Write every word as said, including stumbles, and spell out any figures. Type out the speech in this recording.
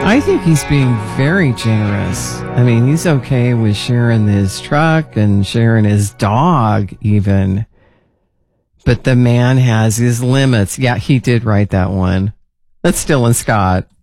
I think he's being very generous. I mean, he's okay with sharing his truck and sharing his dog even. But the man has his limits. Yeah, he did write that one. That's Dylan Scott.